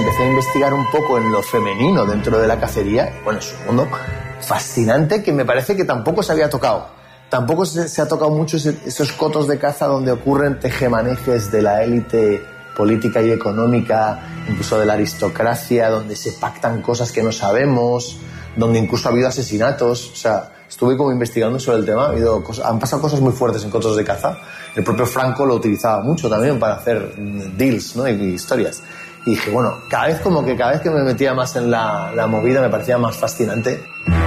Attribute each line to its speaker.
Speaker 1: empecé a investigar un poco en lo femenino dentro de la cacería. Bueno, es un mundo fascinante que me parece que tampoco se había tocado. Tampoco se ha tocado mucho esos cotos de caza donde ocurren tejemanejes de la élite política y económica, incluso de la aristocracia, donde se pactan cosas que no sabemos, donde incluso ha habido asesinatos. O sea, estuve como investigando sobre el tema, han pasado cosas muy fuertes en cotos de caza. El propio Franco lo utilizaba mucho también para hacer deals, ¿no? y historias. Y dije, bueno, cada vez que me metía más en la movida me parecía más fascinante.